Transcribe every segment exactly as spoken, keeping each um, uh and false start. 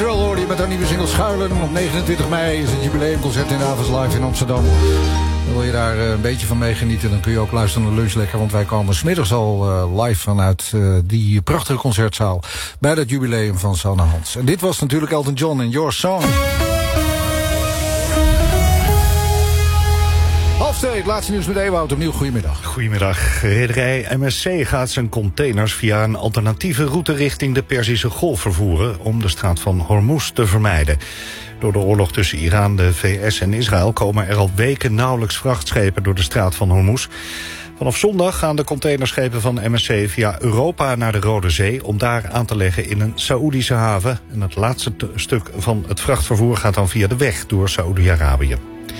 Israel hoor je met haar nieuwe single Schuilen. Op negenentwintig mei is het jubileumconcert in Avas Live in Amsterdam. Wil je daar een beetje van meegenieten, dan kun je ook luisteren naar Lunch Lekker. Want wij komen 's middags al uh, live vanuit uh, die prachtige concertzaal bij dat jubileum van Sanne Hans. En dit was natuurlijk Elton John en Your Song. Half twee, het laatste nieuws met Ewout. Opnieuw, goedemiddag. Goedemiddag. Rederij M S C gaat zijn containers via een alternatieve route richting de Perzische Golf vervoeren om de straat van Hormuz te vermijden. Door de oorlog tussen Iran, de V S en Israël komen er al weken nauwelijks vrachtschepen door de straat van Hormuz. Vanaf zondag gaan de containerschepen van M S C via Europa naar de Rode Zee om daar aan te leggen in een Saoedische haven. En het laatste t- stuk van het vrachtvervoer gaat dan via de weg door Saoedi-Arabië.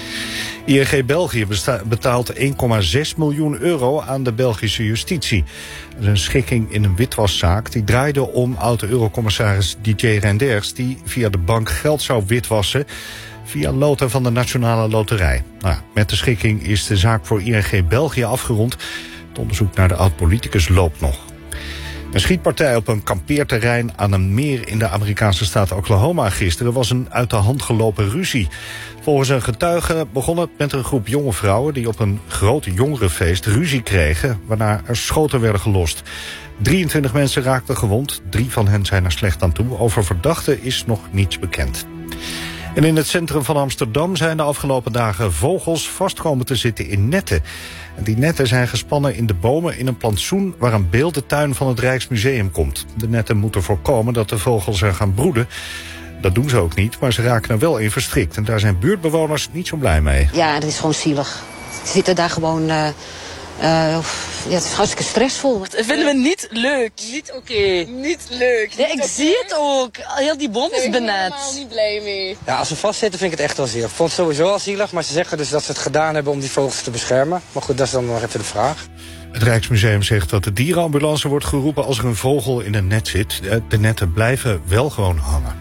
I N G België betaalt één komma zes miljoen euro aan de Belgische justitie. Dat is een schikking in een witwaszaak die draaide om oud-eurocommissaris Didier Reynders, die via de bank geld zou witwassen via loten van de Nationale Loterij. Nou, met de schikking is de zaak voor I N G België afgerond. Het onderzoek naar de oud-politicus loopt nog. Een schietpartij op een kampeerterrein aan een meer in de Amerikaanse staat Oklahoma gisteren was een uit de hand gelopen ruzie. Volgens een getuige begon het met een groep jonge vrouwen die op een groot jongerenfeest ruzie kregen, waarna er schoten werden gelost. drieëntwintig mensen raakten gewond, drie van hen zijn er slecht aan toe. Over verdachten is nog niets bekend. En in het centrum van Amsterdam zijn de afgelopen dagen vogels vast komen te zitten in netten. En die netten zijn gespannen in de bomen in een plantsoen waar een beeldentuin van het Rijksmuseum komt. De netten moeten voorkomen dat de vogels er gaan broeden. Dat doen ze ook niet, maar ze raken er wel in verstrikt. En daar zijn buurtbewoners niet zo blij mee. Ja, dat is gewoon zielig. Ze zitten daar gewoon... Uh, uh, ja, het is hartstikke stressvol. Dat vinden we niet leuk. Niet oké. Okay. Niet leuk. Nee, niet ik okay. zie het ook. Heel die boom is benet. Ik ben er helemaal niet blij mee. Ja, als ze vastzitten vind ik het echt wel zielig. Ik vond het sowieso al zielig, maar ze zeggen dus dat ze het gedaan hebben om die vogels te beschermen. Maar goed, dat is dan nog even de vraag. Het Rijksmuseum zegt dat de dierenambulance wordt geroepen als er een vogel in een net zit. De netten blijven wel gewoon hangen.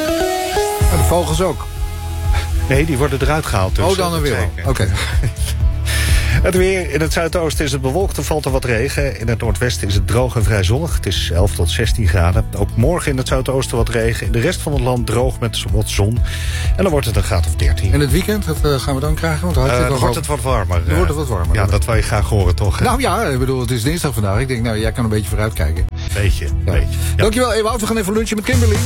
En de vogels ook? Nee, die worden eruit gehaald. Dus oh, dan weer wel. Oké. Okay. Het weer. In het zuidoosten is het bewolkt, er valt er wat regen. In het noordwesten is het droog en vrij zonnig. Het is elf tot zestien graden. Ook morgen in het zuidoosten wat regen. In de rest van het land droog met wat zon. En dan wordt het een graad of dertien. En het weekend, wat uh, gaan we dan krijgen? Want uh, dan wordt het wat warmer. Dan wordt het wat warmer. Ja, dat wil je graag horen, toch? Nou ja, ik bedoel, het is dinsdag vandaag. Ik denk, nou, jij kan een beetje vooruitkijken. Beetje, ja. beetje. Ja. Dankjewel, Ewout. We gaan even lunchen met Kimberly.